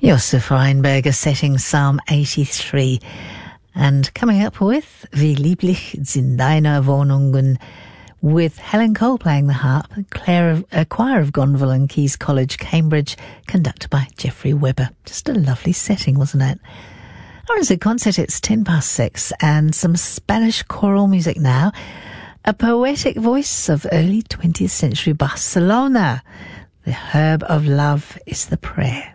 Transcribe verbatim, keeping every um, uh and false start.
Josef Reinberger setting Psalm eighty-three. And coming up with Wie lieblich sind deine Wohnungen, with Helen Cole playing the harp, Claire of, a choir of Gonville and Key's College, Cambridge, conducted by Geoffrey Webber. Just a lovely setting, wasn't it? Or is it concert? It's ten past six, and some Spanish choral music now. A poetic voice of early twentieth century Barcelona. The herb of love is the prayer.